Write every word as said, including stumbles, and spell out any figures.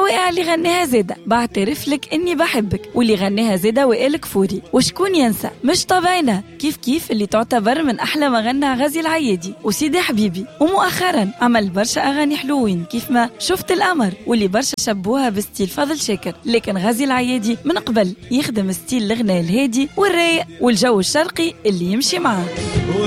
والواقع اللي غناها زادة بعترف لك اني بحبك، واللي غناها زادة وائل كفوري. وشكون ينسى مش طبعنا، كيف كيف اللي تعتبر من احلى ما غنى غازي العيادي وسيدي حبيبي. ومؤخرا عمل برشا اغاني حلوين كيف ما شفت القمر، واللي برشا شبوها بستيل فضل شاكر. لكن غازي العيادي من قبل يخدم ستيل الغناء الهادي والرايق والجو الشرقي اللي يمشي معاه.